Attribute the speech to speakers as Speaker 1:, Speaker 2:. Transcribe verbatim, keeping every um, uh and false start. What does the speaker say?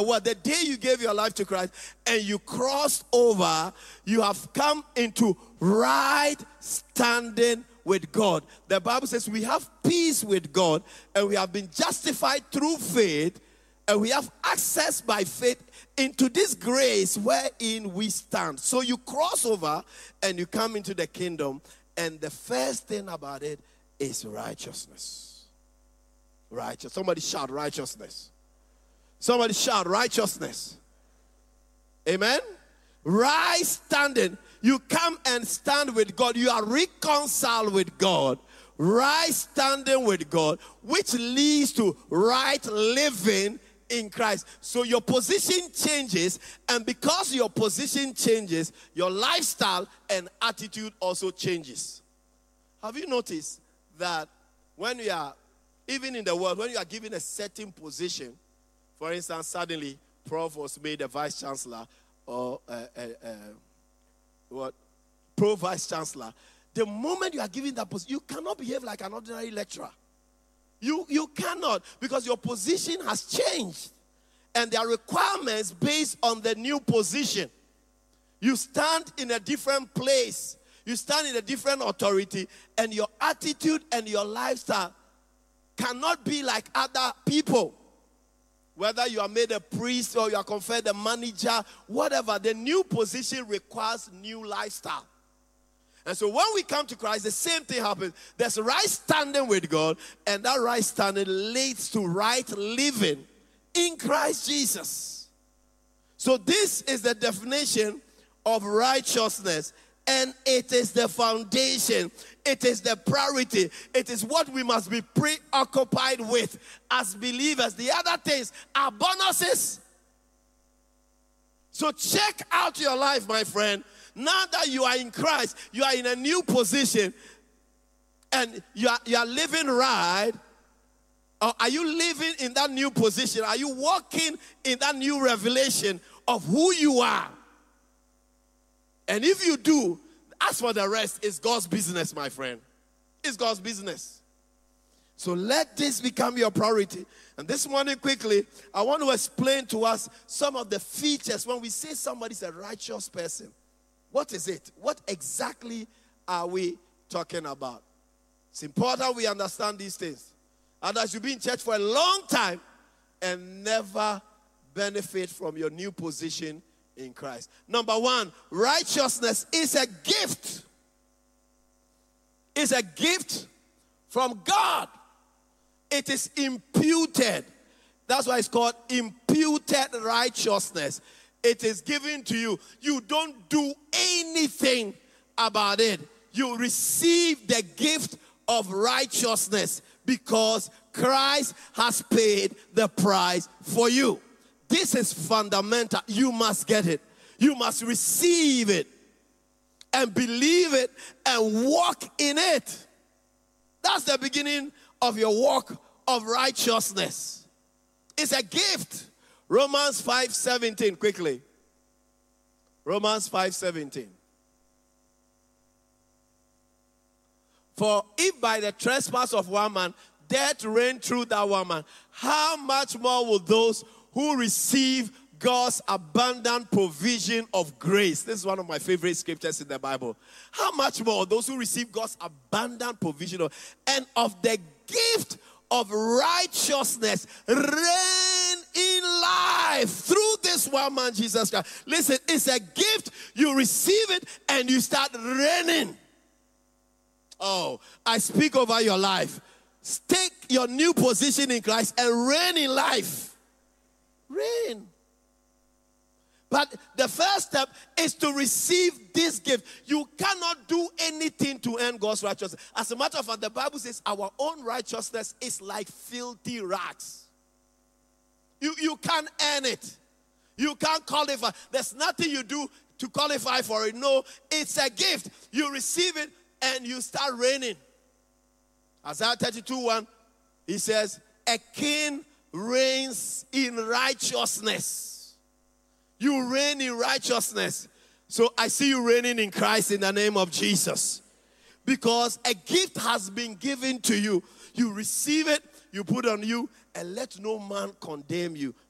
Speaker 1: Well, the day you gave your life to Christ and you crossed over, you have come into right standing with God. The Bible says we have peace with God, and we have been justified through faith, and we have access by faith into this grace wherein we stand. So you cross over and you come into the kingdom, and the first thing about it is righteousness. Righteous. Somebody shout righteousness. Somebody shout righteousness. Amen? Right standing. You come and stand with God. You are reconciled with God. Right standing with God, which leads to right living in Christ. So your position changes, and because your position changes, your lifestyle and attitude also changes. Have you noticed that when you are, even in the world, when you are given a certain position, for instance, suddenly Prof was made a vice chancellor, or uh, uh, uh, what, pro vice chancellor, the moment you are given that position, you cannot behave like an ordinary lecturer. You, you cannot, because your position has changed. And there are requirements based on the new position. You stand in a different place. You stand in a different authority. And your attitude and your lifestyle cannot be like other people. Whether you are made a priest or you are conferred a manager, whatever, the new position requires new lifestyle. And so when we come to Christ, the same thing happens. There's right standing with God, and that right standing leads to right living in Christ Jesus. So this is the definition of righteousness, and it is the foundation. It is the priority. It is what we must be preoccupied with as believers. The other things are bonuses. So check out your life, my friend. Now that you are in Christ, you are in a new position, and you are, you are living right. Or are you living in that new position? Are you walking in that new revelation of who you are? And if you do, as for the rest, it's God's business, my friend. It's God's business. So let this become your priority. And this morning, quickly, I want to explain to us some of the features when we say somebody's a righteous person. What is it? What exactly are we talking about? It's important we understand these things. Otherwise, you'll be in church for a long time and never benefit from your new position in Christ. Number one, righteousness is a gift. It's a gift from God. It is imputed. That's why it's called imputed righteousness. It is given to you. You don't do anything about it. You receive the gift of righteousness because Christ has paid the price for you. This is fundamental. You must get it. You must receive it and believe it and walk in it. That's the beginning of your walk of righteousness. It's a gift. Romans five seventeen, quickly. Romans five seventeen. For if by the trespass of one man death reigned through that one man, how much more will those who receive God's abundant provision of grace? This is one of my favorite scriptures in the Bible. How much more those who receive God's abundant provision of, and of the gift of righteousness reign in life through this one man, Jesus Christ. Listen, it's a gift. You receive it and you start reigning. Oh, I speak over your life. Take your new position in Christ and reign in life. Reign. But the first step is to receive this gift. You cannot do anything to earn God's righteousness. As a matter of fact, the Bible says our own righteousness is like filthy rags. You, you can't earn it. You can't qualify. There's nothing you do to qualify for it. No, it's a gift. You receive it and you start reigning. Isaiah thirty-two one, he says, a king reigns in righteousness. You reign in righteousness. So I see you reigning in Christ in the name of Jesus. Because a gift has been given to you. You receive it, you put on you, and let no man condemn you.